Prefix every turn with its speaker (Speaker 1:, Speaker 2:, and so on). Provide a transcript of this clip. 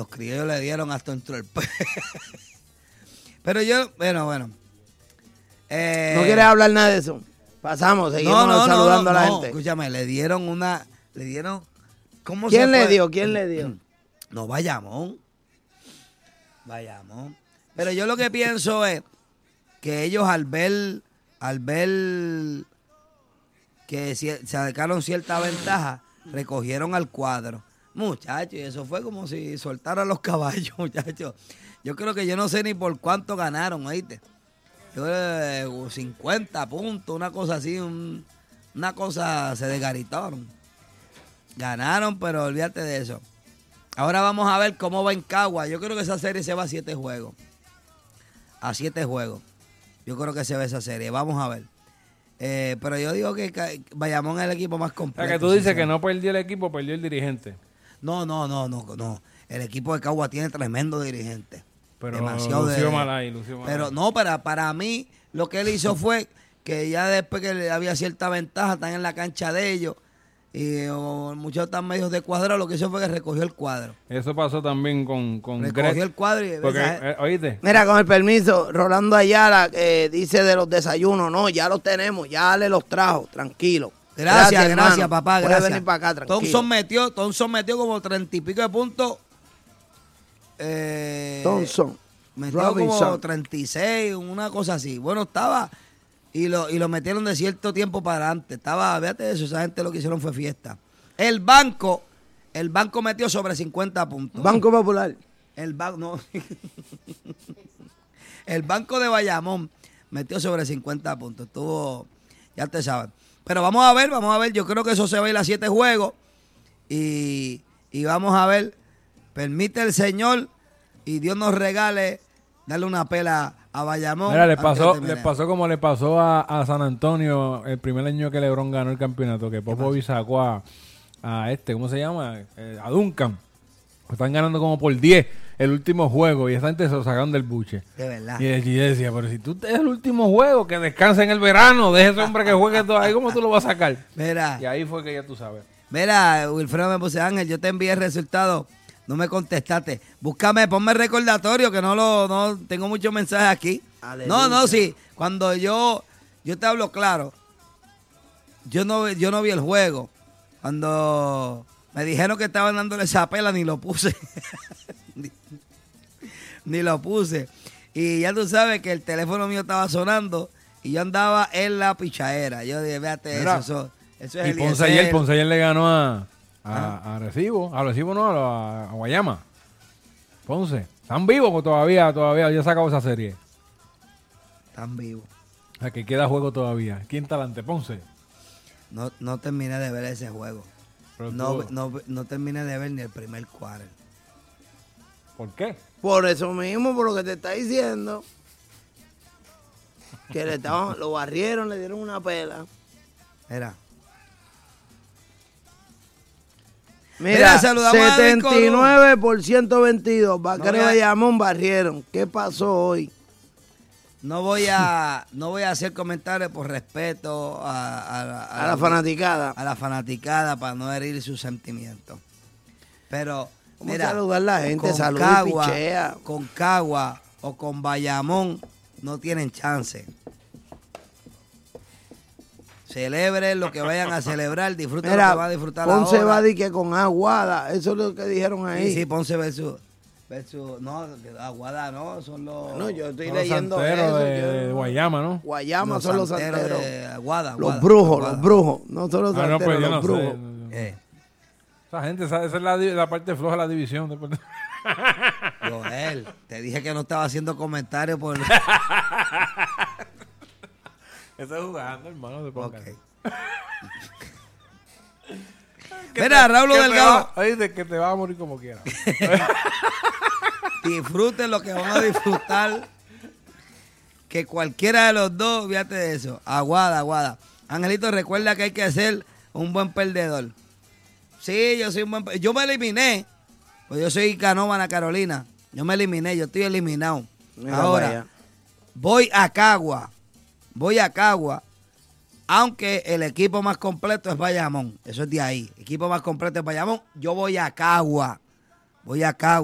Speaker 1: los criollos le dieron hasta un trope. Pero yo, bueno.
Speaker 2: ¿No quieres hablar nada de eso? Pasamos, seguimos saludando a la gente.
Speaker 1: Escúchame, le dieron, ¿cómo
Speaker 2: ¿Quién
Speaker 1: se
Speaker 2: le
Speaker 1: puede?
Speaker 2: dio? ¿Quién le dio?
Speaker 1: No, Bayamón. Pero yo lo que pienso es que ellos al ver que se sacaron cierta ventaja, recogieron al cuadro. Muchachos, y eso fue como si soltaran los caballos, muchachos. Yo creo que yo no sé ni por cuánto ganaron, ¿oíste? 50 puntos, una cosa así, una cosa, se desgaritaron. Ganaron, pero olvídate de eso. Ahora vamos a ver cómo va en Cagua. Yo creo que esa serie se va a 7 juegos. A 7 juegos. Yo creo que se va esa serie. Vamos a ver. Pero yo digo que Bayamón es el equipo más completo.
Speaker 3: O sea, que tú dices que no perdió el equipo, perdió el dirigente.
Speaker 1: No. El equipo de Cagua tiene tremendo dirigente.
Speaker 3: Pero
Speaker 1: demasiado
Speaker 3: lució mal ahí.
Speaker 1: Pero no, para mí, lo que él hizo fue que ya después que había cierta ventaja, están en la cancha de ellos, y muchos están medios de cuadrado, lo que hizo fue que recogió el cuadro.
Speaker 3: Eso pasó también con
Speaker 1: recogió el cuadro y
Speaker 3: porque, ¿oíste?
Speaker 2: Mira, con el permiso, Rolando Ayala dice de los desayunos, no, ya los tenemos, ya le los trajo, tranquilo.
Speaker 1: Gracias, papá,
Speaker 2: Puede
Speaker 1: gracias.
Speaker 2: venir para acá, tranquilo.
Speaker 1: Thompson metió como 30 y pico de puntos.
Speaker 2: Thompson.
Speaker 1: Metió
Speaker 2: Robinson.
Speaker 1: como 36, una cosa así. Bueno, estaba... Y lo metieron de cierto tiempo para adelante. Fíjate de eso, esa gente lo que hicieron fue fiesta. El banco metió sobre 50 puntos.
Speaker 2: Banco Popular.
Speaker 1: El banco de Bayamón metió sobre 50 puntos. Estuvo, ya te sabes. Pero vamos a ver. Yo creo que eso se va a ir a 7 juegos. Y vamos a ver. Permite el Señor y Dios nos regale darle una pela a Bayamón.
Speaker 3: Mira, les pasó como le pasó a San Antonio el primer año que LeBron ganó el campeonato, que Popovich sacó a ¿cómo se llama? A Duncan. Están ganando como por 10 el último juego y esa gente se lo sacaron del buche.
Speaker 1: De verdad.
Speaker 3: Y decía, pero si tú es el último juego, que descanse en el verano, deje ese hombre que juegue todo ahí, ¿cómo tú lo vas a sacar?
Speaker 1: Mira.
Speaker 3: Y ahí fue que ya tú sabes.
Speaker 1: Mira, Wilfredo me puse, Ángel, yo te envié el resultado. No me contestaste. Búscame, ponme recordatorio que no tengo muchos mensajes aquí. Aleluya. No, sí. Cuando yo te hablo claro. Yo no vi el juego. Cuando me dijeron que estaban dándole esa pela, ni lo puse. ni lo puse. Y ya tú sabes que el teléfono mío estaba sonando y yo andaba en la pichadera. Yo dije, véate, eso es
Speaker 3: y Ponce ayer le ganó a Arecibo. A Arecibo no, a Guayama. Ponce. Están vivos todavía ya se acabó esa serie.
Speaker 1: Están vivos.
Speaker 3: O sea, que queda juego todavía. ¿Quién está delante? Ponce.
Speaker 1: No terminé de ver ese juego. No terminé de ver ni el primer quarter.
Speaker 3: ¿Por qué?
Speaker 2: Por eso mismo, por lo que te está diciendo. Que lo barrieron, le dieron una pela. Mira, 79 por 122. Vaquero de Bayamón barrieron. ¿Qué pasó hoy?
Speaker 1: No voy a hacer comentarios por respeto a
Speaker 2: la fanaticada.
Speaker 1: A la fanaticada para no herir sus sentimientos. Pero, mira,
Speaker 2: saludar a la gente,
Speaker 1: con Cagua o con Bayamón no tienen chance. Celebren lo que vayan a celebrar, disfruten lo que van a disfrutar ahora.
Speaker 2: Ponce va que con Aguada, eso es lo que dijeron ahí.
Speaker 1: Sí, Ponce versus no, Aguada no, son los...
Speaker 2: No, yo estoy
Speaker 3: son
Speaker 2: leyendo
Speaker 3: los
Speaker 2: eso.
Speaker 3: De Guayama, ¿no?
Speaker 2: Guayama son los santeros.
Speaker 1: De Aguada,
Speaker 2: los brujos, no son los santeros,
Speaker 3: pues
Speaker 2: los brujos.
Speaker 3: Esa gente, esa es la parte floja de la división.
Speaker 1: Joel, te dije que no estaba haciendo comentarios por...
Speaker 3: Eso es jugando, hermano.
Speaker 1: Okay. Mira, Raúl Delgado.
Speaker 3: Oíste, que te va a morir como quiera.
Speaker 1: Disfruten lo que van a disfrutar. Que cualquiera de los dos, fíjate de eso. Aguada. Angelito, recuerda que hay que ser un buen perdedor. Sí, yo soy un buen perdedor. Yo me eliminé. Pues yo soy Canóvana Carolina. Yo me eliminé, yo estoy eliminado.
Speaker 2: Mira,
Speaker 1: ahora,
Speaker 2: vaya.
Speaker 1: voy a Cagua, aunque el equipo más completo es Bayamón. Eso es de ahí. El equipo más completo es Bayamón. Yo voy a Cagua.